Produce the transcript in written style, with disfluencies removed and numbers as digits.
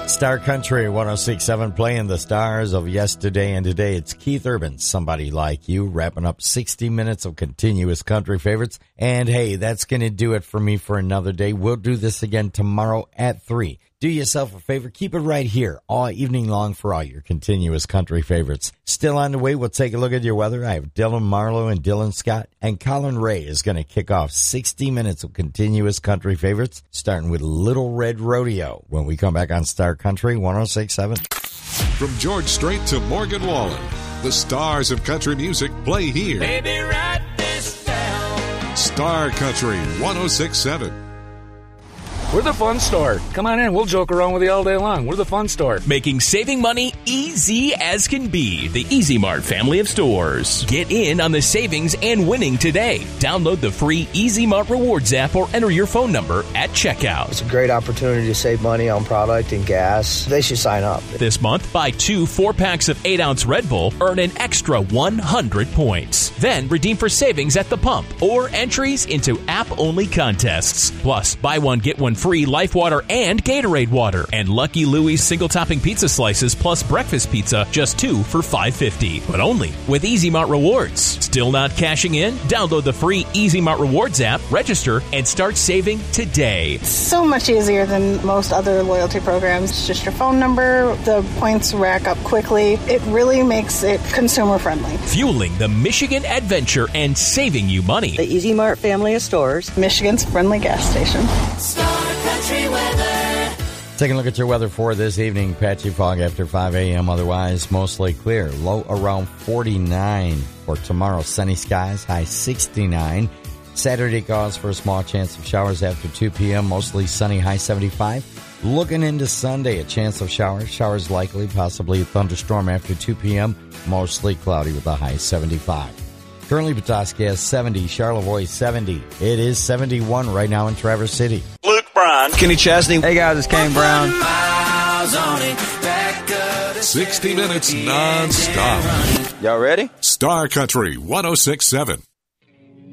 Star Country 106.7 playing the stars of yesterday and today. It's Keith Urban, Somebody Like You, wrapping up 60 minutes of continuous country favorites. And hey, that's going to do it for me for another day. We'll do this again tomorrow at 3. Do yourself a favor, keep it right here all evening long for all your continuous country favorites. Still on the way, we'll take a look at your weather. I have Dylan Marlowe and Dylan Scott, and Colin Ray is going to kick off 60 minutes of continuous country favorites, starting with Little Red Rodeo when we come back on Star Country 106.7. From George Strait to Morgan Wallen, the stars of country music play here. Baby, write this down. Star Country 106.7. We're the fun store. Come on in. We'll joke around with you all day long. We're the fun store. Making saving money easy as can be. The Easy Mart family of stores. Get in on the savings and winning today. Download the free Easy Mart Rewards app or enter your phone number at checkout. It's a great opportunity to save money on product and gas. They should sign up. This month, buy 2 4-packs of 8-ounce Red Bull, earn an extra 100 points. Then redeem for savings at the pump or entries into app-only contests. Plus, buy one, get one free Life Water and Gatorade water, and Lucky Louie's single topping pizza slices plus breakfast pizza, just 2 for $5.50, but only with Easy Mart Rewards. Still not cashing in? Download the free Easy Mart Rewards app, register, and start saving today. So much easier than most other loyalty programs. It's just your phone number. The points rack up quickly. It really makes it consumer friendly. Fueling the Michigan adventure and saving you money. The Easy Mart family of stores. Michigan's friendly gas station. Country weather. Taking a look at your weather for this evening. Patchy fog after 5 a.m. Otherwise, mostly clear. Low around 49 for tomorrow. Sunny skies, high 69. Saturday calls for a small chance of showers after 2 p.m. Mostly sunny, high 75. Looking into Sunday, a chance of showers. Showers likely, possibly a thunderstorm after 2 p.m. Mostly cloudy with a high 75. Currently, Petoskey has 70, Charlevoix 70. It is 71 right now in Traverse City. Luke Bryan. Kenny Chesney. Hey guys, it's Kane Brown. 60 minutes non-stop. Y'all ready? Star Country 106.7.